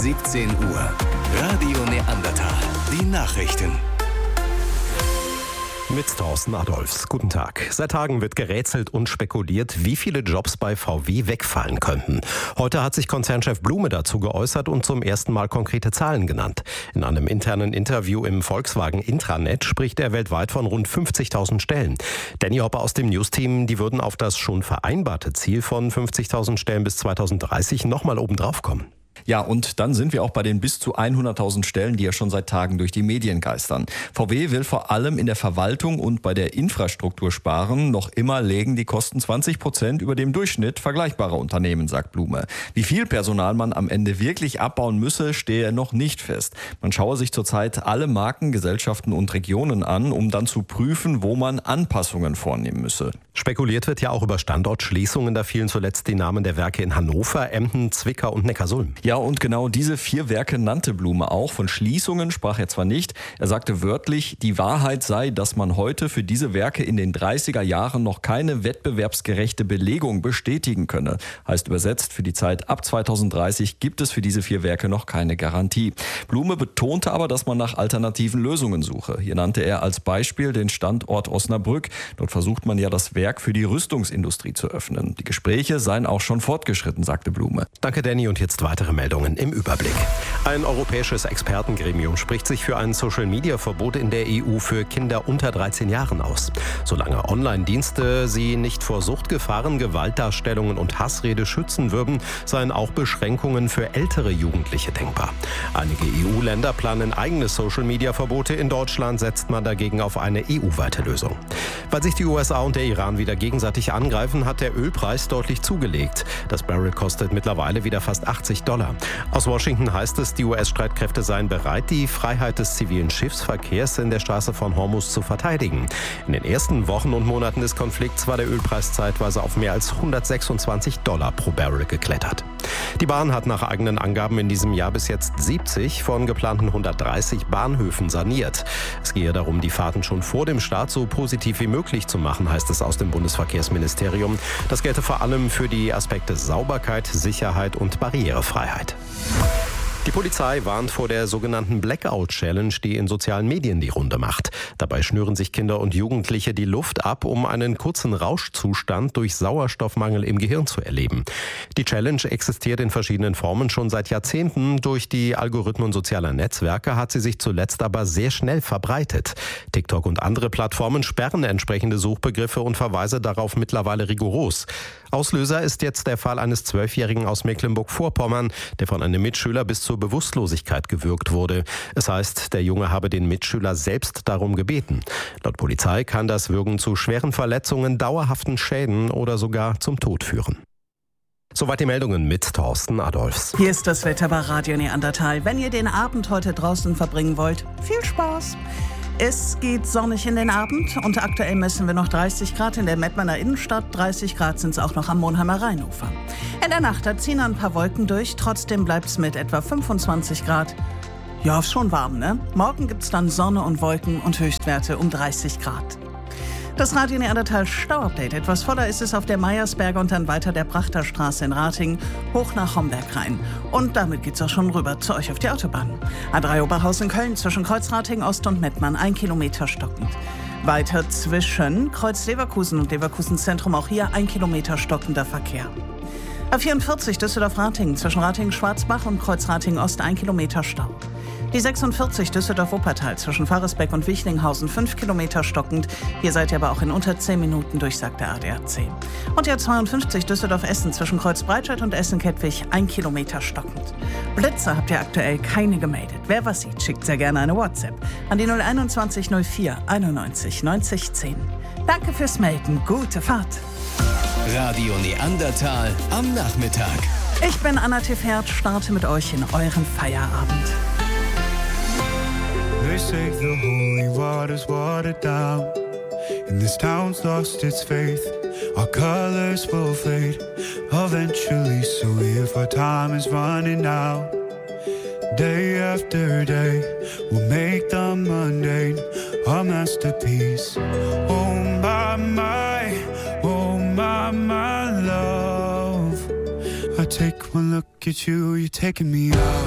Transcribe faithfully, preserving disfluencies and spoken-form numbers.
siebzehn Uhr. Radio Neandertal. Die Nachrichten. Mit Thorsten Adolfs. Guten Tag. Seit Tagen wird gerätselt und spekuliert, wie viele Jobs bei V W wegfallen könnten. Heute hat sich Konzernchef Blume dazu geäußert und zum ersten Mal konkrete Zahlen genannt. In einem internen Interview im Volkswagen Intranet spricht er weltweit von rund fünfzigtausend Stellen. Danny Hopper aus dem News-Team, die würden auf das schon vereinbarte Ziel von fünfzigtausend Stellen bis zweitausenddreißig nochmal obendrauf kommen. Ja, und dann sind wir auch bei den bis zu hunderttausend Stellen, die ja schon seit Tagen durch die Medien geistern. V W will vor allem in der Verwaltung und bei der Infrastruktur sparen. Noch immer legen die Kosten zwanzig Prozent über dem Durchschnitt vergleichbarer Unternehmen, sagt Blume. Wie viel Personal man am Ende wirklich abbauen müsse, stehe noch nicht fest. Man schaue sich zurzeit alle Marken, Gesellschaften und Regionen an, um dann zu prüfen, wo man Anpassungen vornehmen müsse. Spekuliert wird ja auch über Standortschließungen. Da fielen zuletzt die Namen der Werke in Hannover, Emden, Zwickau und Neckarsulm. Ja, und genau diese vier Werke nannte Blume auch. Von Schließungen sprach er zwar nicht. Er sagte wörtlich, die Wahrheit sei, dass man heute für diese Werke in den dreißiger Jahren noch keine wettbewerbsgerechte Belegung bestätigen könne. Heißt übersetzt, für die Zeit ab zweitausenddreißig gibt es für diese vier Werke noch keine Garantie. Blume betonte aber, dass man nach alternativen Lösungen suche. Hier nannte er als Beispiel den Standort Osnabrück. Dort versucht man ja, das Werk für die Rüstungsindustrie zu öffnen. Die Gespräche seien auch schon fortgeschritten, sagte Blume. Danke, Danny. Und jetzt weitere Meldungen im Überblick. Ein europäisches Expertengremium spricht sich für ein Social-Media-Verbot in der E U für Kinder unter dreizehn Jahren aus. Solange Online-Dienste sie nicht vor Suchtgefahren, Gewaltdarstellungen und Hassrede schützen würden, seien auch Beschränkungen für ältere Jugendliche denkbar. Einige E U-Länder planen eigene Social-Media-Verbote. In Deutschland setzt man dagegen auf eine E U-weite Lösung. Weil sich die U S A und der Iran wieder gegenseitig angreifen, hat der Ölpreis deutlich zugelegt. Das Barrel kostet mittlerweile wieder fast achtzig Dollar. Aus Washington heißt es, die U S-Streitkräfte seien bereit, die Freiheit des zivilen Schiffsverkehrs in der Straße von Hormuz zu verteidigen. In den ersten Wochen und Monaten des Konflikts war der Ölpreis zeitweise auf mehr als hundertsechsundzwanzig Dollar pro Barrel geklettert. Die Bahn hat nach eigenen Angaben in diesem Jahr bis jetzt siebzig von geplanten hundertdreißig Bahnhöfen saniert. Es gehe darum, die Fahrten schon vor dem Start so positiv wie möglich zu machen, heißt es aus dem Bundesverkehrsministerium. Das gelte vor allem für die Aspekte Sauberkeit, Sicherheit und Barrierefreiheit. Die Polizei warnt vor der sogenannten Blackout-Challenge, die in sozialen Medien die Runde macht. Dabei schnüren sich Kinder und Jugendliche die Luft ab, um einen kurzen Rauschzustand durch Sauerstoffmangel im Gehirn zu erleben. Die Challenge existiert in verschiedenen Formen schon seit Jahrzehnten. Durch die Algorithmen sozialer Netzwerke hat sie sich zuletzt aber sehr schnell verbreitet. TikTok und andere Plattformen sperren entsprechende Suchbegriffe und Verweise darauf mittlerweile rigoros. Auslöser ist jetzt der Fall eines Zwölfjährigen aus Mecklenburg-Vorpommern, der von einem Mitschüler bis zur Bewusstlosigkeit gewürgt wurde. Es heißt, der Junge habe den Mitschüler selbst darum gebeten. Laut Polizei kann das Würgen zu schweren Verletzungen, dauerhaften Schäden oder sogar zum Tod führen. Soweit die Meldungen mit Thorsten Adolfs. Hier ist das Wetter bei Radio Neandertal. Wenn ihr den Abend heute draußen verbringen wollt, viel Spaß! Es geht sonnig in den Abend und aktuell messen wir noch dreißig Grad in der Mettmanner Innenstadt. dreißig Grad sind es auch noch am Monheimer Rheinufer. In der Nacht, da ziehen ein paar Wolken durch. Trotzdem bleibt es mit etwa fünfundzwanzig Grad. Ja, ist schon warm, ne? Morgen gibt es dann Sonne und Wolken und Höchstwerte um dreißig Grad. Das Radio Neandertal Stau-Update. Etwas voller ist es auf der Meiersberger und dann weiter der Brachterstraße in Ratingen hoch nach Homberg rein. Und damit geht's auch schon rüber zu euch auf die Autobahn. A drei Oberhausen Köln zwischen Kreuzratingen Ost und Mettmann, ein Kilometer stockend. Weiter zwischen Kreuz Leverkusen und Leverkusen Zentrum, auch hier ein Kilometer stockender Verkehr. A vierundvierzig Düsseldorf-Ratingen zwischen Ratingen-Schwarzbach und Kreuz-Ratingen Ost, ein Kilometer Stau. Die sechsundvierzig Düsseldorf-Wuppertal zwischen Faresbeck und Wichlinghausen, fünf Kilometer stockend. Hier seid ihr aber auch in unter zehn Minuten durch, sagt der A D A C. Und die A zweiundfünfzig Düsseldorf-Essen zwischen Kreuzbreitscheid und Essen-Kettwig, ein Kilometer stockend. Blitze habt ihr aktuell keine gemeldet. Wer was sieht, schickt sehr gerne eine WhatsApp an die null einundzwanzig null vier einundneunzig neunzig zehn. Danke fürs Melden. Gute Fahrt. Radio Neandertal am Nachmittag. Ich bin Anna Tiffert, starte mit euch in euren Feierabend. They say the holy water's watered down, and this town's lost its faith. Our colors will fade eventually, so if our time is running out, day after day, we'll make the mundane a masterpiece. Oh my, my, oh my, my love, I take one look at you, you're taking me out.